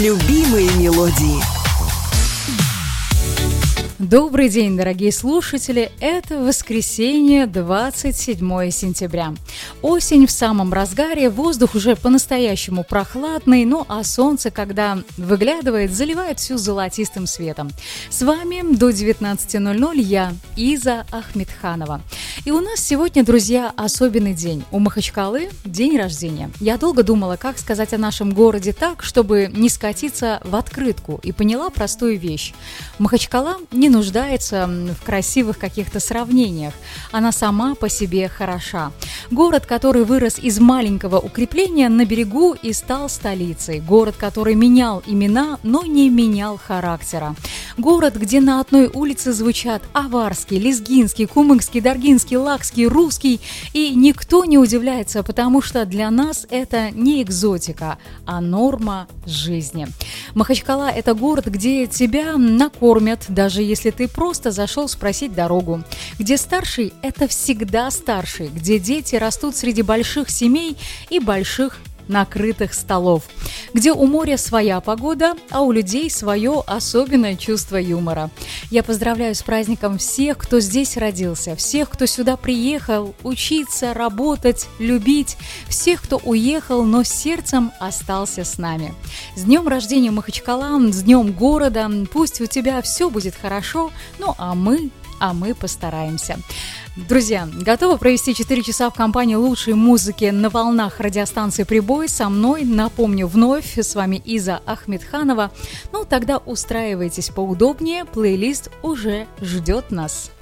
Любимые мелодии. Добрый день, дорогие слушатели! Это воскресенье, 27 сентября. Осень в самом разгаре, воздух уже по-настоящему прохладный, ну а солнце, когда выглядывает, заливает всю золотистым светом. С вами до 19:00 я, Иза Ахмедханова. И у нас сегодня, друзья, особенный день. У Махачкалы день рождения. Я долго думала, как сказать о нашем городе так, чтобы не скатиться в открытку, и поняла простую вещь. Махачкала не нуждается в красивых каких-то сравнениях. Она сама по себе хороша. Город, который вырос из маленького укрепления на берегу и стал столицей. Город, который менял имена, но не менял характера. Город, где на одной улице звучат аварский, лезгинский, кумыкский, даргинский, лакский, русский. И никто не удивляется, потому что для нас это не экзотика, а норма жизни. Махачкала – это город, где тебя накормят, даже если ты просто зашел спросить дорогу, где старший – это всегда старший, где дети растут среди больших семей и больших накрытых столов, где у моря своя погода, а у людей свое особенное чувство юмора. Я поздравляю с праздником всех, кто здесь родился, всех, кто сюда приехал учиться, работать, любить, всех, кто уехал, но сердцем остался с нами. С днем рождения, Махачкала, с днем города, пусть у тебя все будет хорошо, ну а мы постараемся. Друзья, готовы провести 4 часа в компании лучшей музыки на волнах радиостанции «Прибой» со мной? Напомню вновь, с вами Иза Ахмедханова. Ну, тогда устраивайтесь поудобнее, плейлист уже ждет нас.